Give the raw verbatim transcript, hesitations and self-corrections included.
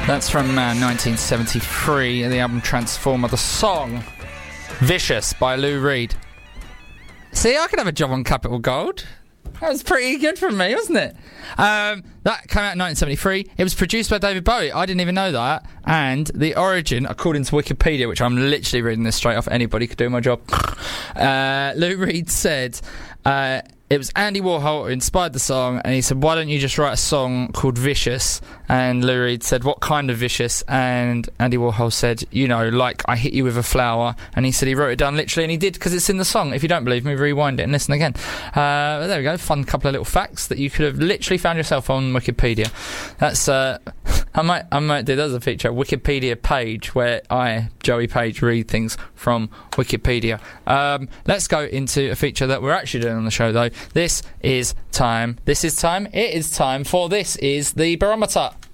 That's from uh, nineteen seventy-three, the album Transformer. The song Vicious by Lou Reed. See, I could have a job on Capital Gold. That was pretty good from me, wasn't it? Um, that came out in nineteen seventy-three. It was produced by David Bowie. I didn't even know that. And the origin, according to Wikipedia, which I'm literally reading this straight off, anybody could do my job. Uh, Lou Reed said... Uh, It was Andy Warhol who inspired the song, and he said, why don't you just write a song called Vicious? And Lou Reed said, what kind of vicious? And Andy Warhol said, you know, like I hit you with a flower. And he said he wrote it down literally, and he did, because it's in the song. If you don't believe me, rewind it and listen again. Uh, there we go, fun couple of little facts that you could have literally found yourself on Wikipedia. That's, uh, I might I might do that as a feature, a Wikipedia page where I, Joey Page, read things from Wikipedia. Um, let's go into a feature that we're actually doing on the show, though. This is time. This is time. It is time for This Is the Barometer.